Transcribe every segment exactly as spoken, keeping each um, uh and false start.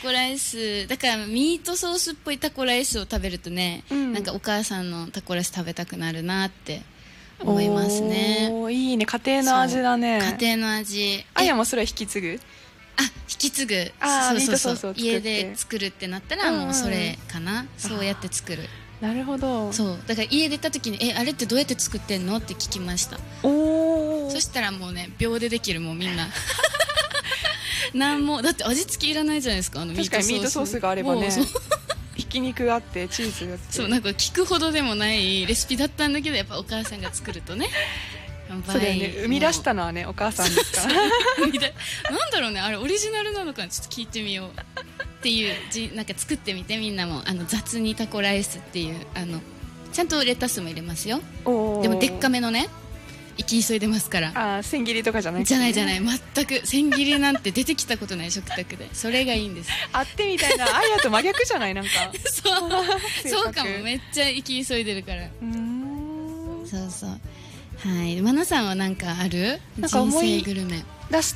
コライスだからミートソースっぽいタコライスを食べるとね、うん、なんかお母さんのタコライス食べたくなるなって思いますね。 おいいね、家庭の味だね。 家庭の味。 あやもそれは引き継ぐ？ あ、引き継ぐ。 あそうそうそう、 ミートソースを作って家で作るってなったらもうそれかな、うん、そうやって作る。 なるほど。 そうだから家出た時にえあれってどうやって作ってんのって聞きました。 おそしたらもうね秒でできる、もうみんななんもだって味付けいらないじゃないですか。あの確かにミートソースがあればねひき肉があってチーズがあって、 そうなんか聞くほどでもないレシピだったんだけど、やっぱお母さんが作るとねそうだよね、生み出したのはねお母さんですからなんだろうね、あれオリジナルなのかちょっと聞いてみようっていうじなんか作ってみて、みんなもあの雑にタコライスっていうあのちゃんとレタスも入れますよ。でもでっかめのね、生き急いでますから。 ああ千切りとかじゃない、ね、 じゃないじゃない、全く千切りなんて出てきたことない食卓で。それがいいんです。 あってみたいな、あやと真逆じゃない、なんかそうそうかも、めっちゃ生き急いでるから。うーんそうそう。はい、マナさんは何かある？ なんか思い人生グルメ出して、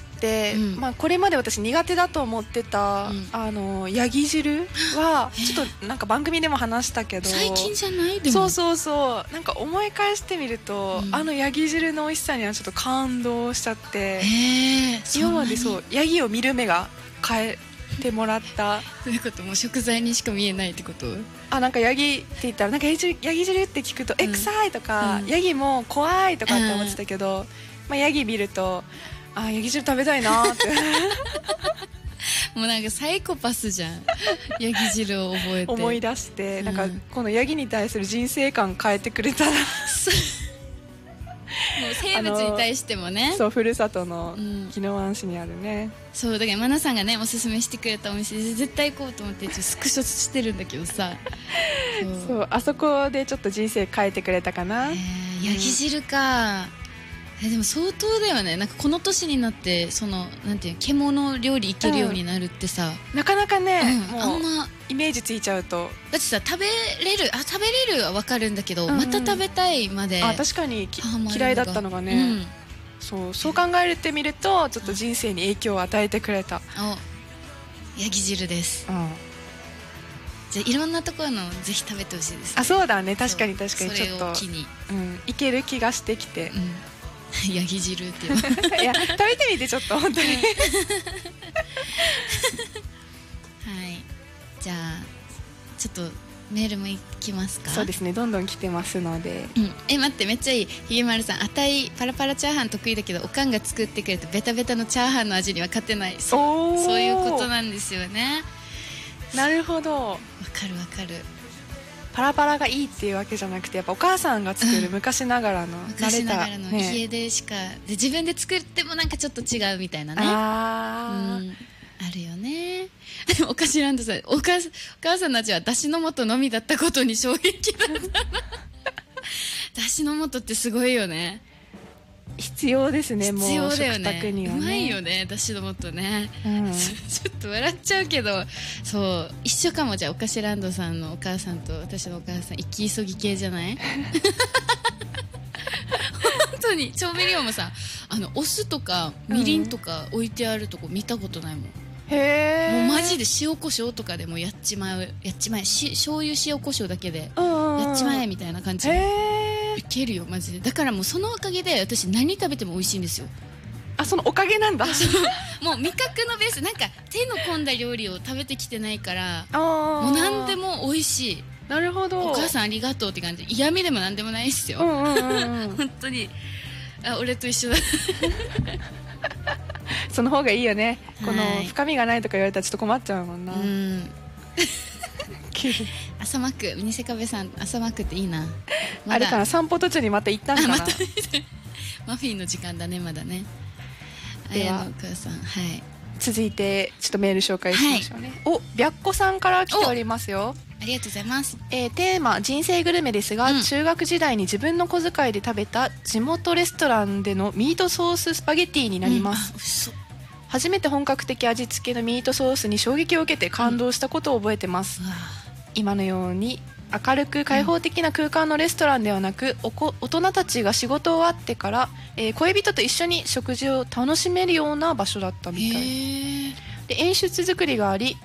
うんまあ、これまで私苦手だと思ってた、うん、あのヤギ汁はちょっとなんか番組でも話したけど最近じゃない？でもそうそうそう、なんか思い返してみると、うん、あのヤギ汁の美味しさにはちょっと感動しちゃって、今までそうヤギを見る目が変えてもらった。 そういうこと、もう食材にしか見えないってこと？ あ、なんかヤギって言ったらなんかヤギ汁、ヤギ汁って聞くと、うん、え臭いとか、うん、ヤギも怖いとかって思ってたけど、うんまあ、ヤギ見るとあヤギ汁食べたいなってもうなんかサイコパスじゃんヤギ汁を覚えて思い出して、うん、なんかこのヤギに対する人生観変えてくれたらもう生物に対してもね、 そうふるさとの宜野湾市にあるね、うん、 そうだからマナさんがねおすすめしてくれたお店で絶対行こうと思ってちょっとスクショしてるんだけどさそう、あそこでちょっと人生変えてくれたかな。 ヤギ汁か、えでも相当だよね。なんかこの年になってそのなんていう獣料理いけるようになるってさ、 うん、なかなかね、 うん、あんまイメージついちゃうと、 だってさ食べれるあ食べれるは分かるんだけど、うんうん、また食べたいまで。 あ確かに嫌いだったのがね、うん、そうそう考えてみるとちょっと人生に影響を与えてくれた。 おヤギ汁です、うん、じゃあいろんなところのぜひ食べてほしいです、ね、 あそうだね、確かに確かにちょっとそれを機に、 うん、いける気がしてきて、 うん、ヤギ汁っていういや食べてみてちょっと本当にはいじゃあちょっとメールもいきますか。 そうですね、どんどん来てますので、 うん、え待ってめっちゃいい。ひげまるさん、あたいパラパラチャーハン得意だけどおかんが作ってくれたベタベタのチャーハンの味には勝てない。そうそういうことなんですよね。 なるほど、わかるわかる。 パラパラがいいっていうわけじゃなくて、やっぱお母さんが作る昔ながらの、うん、 昔ながらの家でしか、ね、で自分で作ってもなんかちょっと違うみたいなね。あ、うん、あるよね。でもおかしランドさん、お母さん、お母さんの味はだしの素のみだったことに衝撃だっただしの素ってすごいよね。 必要ですね。 必要だよね。 もう食卓にはね、 うまいよね、だしの素ね、うん、ちょっと笑っちゃうけど、そう一緒かも。じゃあおかしランドさんのお母さんと私のお母さん、行き急ぎ系じゃない本当に。調味料もさ、あのお酢とかみりんとか置いてあるとこ見たことないもん、うん、 へもうマジで塩コショウとかでもやっちまう、やっちまえ、し醤油塩コショウだけでやっちまえみたいな感じでいけるよマジで。だからもうそのおかげで私何食べても美味しいんですよ。 あ、そのおかげなんだもう味覚のベース、なんか手の込んだ料理を食べてきてないから、もう何でも美味しい。 なるほど、 お母さんありがとうって感じ。嫌味でも何でもないっすよ、うんうんうんうん、本当に。あ、俺と一緒だその方がいいよね、はい、この深みがないとか言われたらちょっと困っちゃうもんな。うん、 朝マック、ミニセカベさん、朝マックっていいな。 ま、あれかな、散歩途中にまた行ったんかな。またマフィンの時間だね、まだね。 ではあやのお母さん、はい、 続いてちょっとメール紹介しましょうね、はい、お、白子さんから来ておりますよ。 ありがとうございます、 えー、テーマ人生グルメですが、うん、中学時代に自分の小遣いで食べた地元レストランでのミートソーススパゲッティになります、うん、そう、初めて本格的味付けのミートソースに衝撃を受けて感動したことを覚えてます、うん、今のように明るく開放的な空間のレストランではなく、おこ大人たちが仕事終わってから、えー、恋人と一緒に食事を楽しめるような場所だったみたいで、演出作りがあり